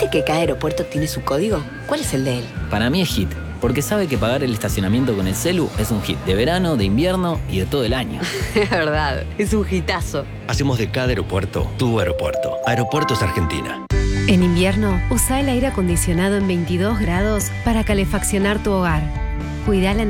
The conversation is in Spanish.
¿Viste que cada aeropuerto tiene su código? ¿Cuál es el de él? Para mí es hit, porque sabe que pagar el estacionamiento con el celu es un hit de verano, de invierno y de todo el año. Es verdad, es un hitazo. Hacemos de cada aeropuerto tu aeropuerto. Aeropuertos Argentina. En invierno, usa el aire acondicionado en 22 grados para calefaccionar tu hogar. Cuida la